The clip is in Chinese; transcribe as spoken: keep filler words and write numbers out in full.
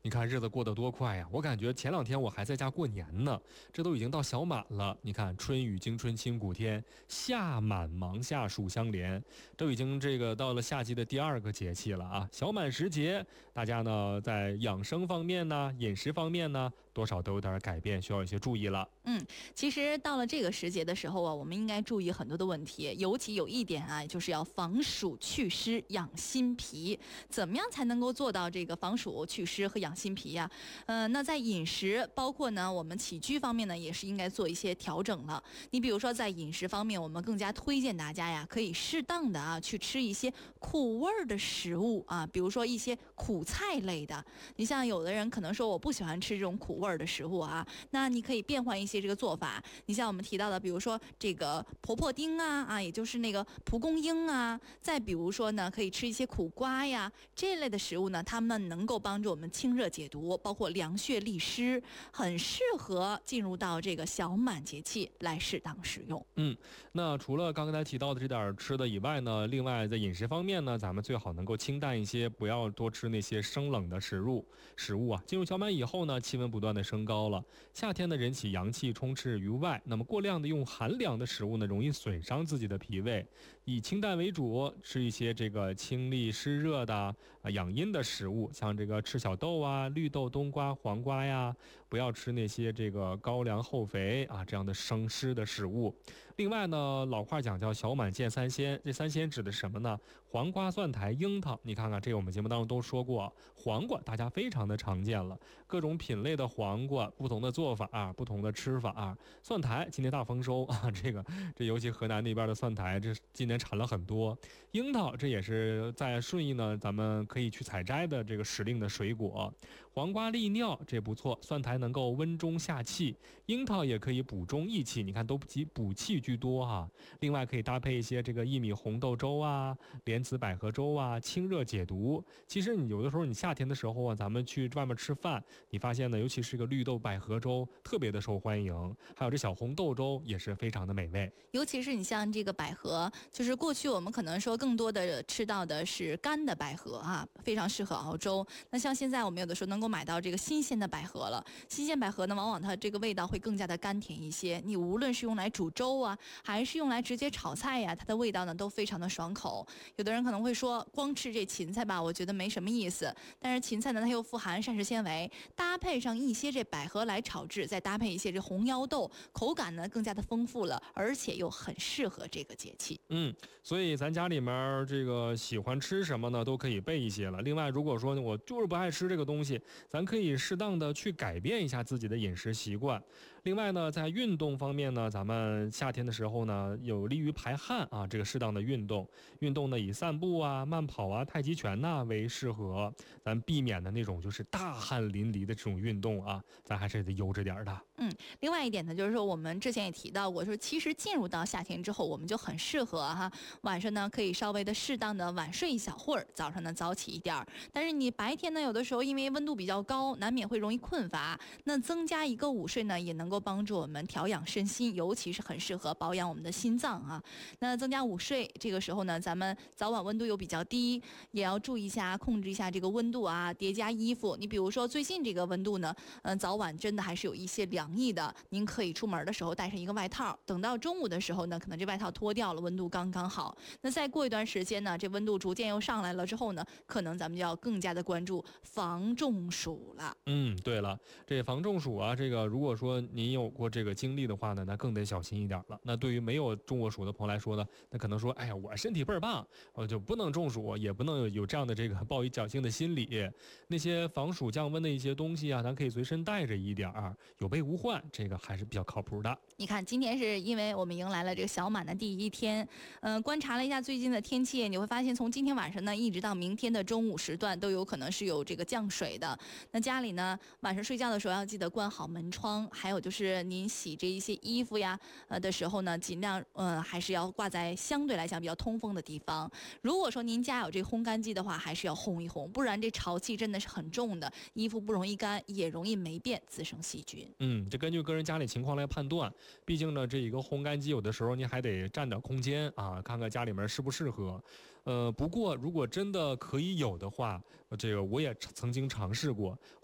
你看日子过得多快呀！我感觉前两天我还在家过年呢，这都已经到小满了。你看春雨惊春清谷天，夏满芒夏暑相连，都已经这个到了夏季的第二个节气了啊！小满时节，大家呢在养生方面呢、饮食方面呢，多少都有点改变，需要一些注意了。 嗯，其实到了这个时节的时候啊，我们应该注意很多的问题，尤其有一点啊，就是要防暑祛湿、养心脾。怎么样才能够做到这个防暑祛湿和养心脾呀？呃，那在饮食，包括呢我们起居方面呢，也是应该做一些调整了。你比如说在饮食方面，我们更加推荐大家呀，可以适当的啊去吃一些苦味儿的食物啊，比如说一些苦菜类的。你像有的人可能说我不喜欢吃这种苦味儿的食物啊，那你可以变换一些这个做法。你像我们提到的，比如说这个婆婆丁啊啊，也就是那个蒲公英啊，再比如说呢，可以吃一些苦瓜呀这类的食物呢，它们能够帮助我们清热解毒，包括凉血利湿，很适合进入到这个小满节气来适当使用。 嗯，那除了刚才提到的这点吃的以外呢，另外在饮食方面呢，咱们最好能够清淡一些，不要多吃那些生冷的食物食物啊。进入小满以后呢，气温不断的升高了，夏天呢人起阳气充斥于外，那么过量的用寒凉的食物呢，容易损伤自己的脾胃。以清淡为主，吃一些这个清利湿热的啊养阴的食物，像这个赤小豆啊、绿豆、冬瓜、黄瓜呀，不要吃那些这个高粱厚肥啊这样的生湿的食物。另外呢，老话讲叫小满见三鲜，这三鲜指的是什么呢？黄瓜、蒜苔、樱桃。你看看这个我们节目当中都说过，黄瓜大家非常的常见了，各种品类的黄瓜，不同的做法、啊、不同的吃法、啊。蒜苔今年大丰收啊，这个这尤其河南那边的蒜苔，这今年产了很多。樱桃这也是在顺义呢，咱们可以去采摘的这个时令的水果。黄瓜利尿这不错，蒜苔能够温中下气，樱桃也可以补中益气，你看都以补气居多哈。另外可以搭配一些这个薏米红豆粥啊、莲子百合粥啊，清热解毒。其实你有的时候你夏天的时候啊，咱们去外面吃饭，你发现呢，尤其是个绿豆百合粥特别的受欢迎，还有这小红豆粥也是非常的美味。 尤其是你像这个百合，就是过去我们可能说更多的吃到的是干的百合啊，非常适合熬粥。那像现在我们有的时候能够买到这个新鲜的百合了，新鲜百合呢，往往它这个味道会更加的甘甜一些。你无论是用来煮粥啊，还是用来直接炒菜呀、啊，它的味道呢都非常的爽口。有的人可能会说，光吃这芹菜吧，我觉得没什么意思。但是芹菜呢，它又富含膳食纤维，搭配上一些这百合来炒制，再搭配一些这红腰豆，口感呢更加的丰富了，而且又很适合这个节气。 嗯，所以咱家里面这个喜欢吃什么呢，都可以备一些了。另外，如果说我就是不爱吃这个东西，咱可以适当的去改变一下自己的饮食习惯。另外呢，在运动方面呢，咱们夏天的时候呢，有利于排汗啊，这个适当的运动，运动呢以散步啊、慢跑啊、太极拳呐、啊、为适合，咱避免的那种就是大汗淋漓的这种运动啊，咱还是得悠着点的。 嗯，另外一点呢，就是说我们之前也提到过，说其实进入到夏天之后，我们就很适合哈，晚上呢可以稍微的适当的晚睡一小会儿，早上呢早起一点儿。但是你白天呢，有的时候因为温度比较高，难免会容易困乏。那增加一个午睡呢，也能够帮助我们调养身心，尤其是很适合保养我们的心脏啊。那增加午睡，这个时候呢，咱们早晚温度又比较低，也要注意一下，控制一下这个温度啊，叠加衣服。你比如说最近这个温度呢，嗯、呃，早晚真的还是有一些凉意的，您可以出门的时候带上一个外套，等到中午的时候呢，可能这外套脱掉了，温度刚刚好。那再过一段时间呢，这温度逐渐又上来了之后呢，可能咱们就要更加的关注防中暑了。 嗯，对了，这防中暑啊，这个如果说您有过这个经历的话呢，那更得小心一点了。那对于没有中过暑的朋友来说呢，那可能说，哎呀，我身体倍儿棒，我就不能中暑，也不能有有这样的这个抱以侥幸的心理。那些防暑降温的一些东西啊，咱可以随身带着一点儿，有备无患，这个还是比较靠谱的。 你看，今天是因为我们迎来了这个小满的第一天，嗯、呃，观察了一下最近的天气，你会发现从今天晚上呢，一直到明天的中午时段，都有可能是有这个降水的。那家里呢，晚上睡觉的时候要记得关好门窗，还有就是您洗这一些衣服呀，呃的时候呢，尽量呃还是要挂在相对来讲比较通风的地方。如果说您家有这烘干机的话，还是要烘一烘，不然这潮气真的是很重的，衣服不容易干，也容易霉变，滋生细菌。 嗯，这根据个人家里情况来判断，毕竟呢，这一个烘干机有的时候你还得占点空间啊，看看家里面适不适合。呃，不过如果真的可以有的话，这个我也曾经尝试过。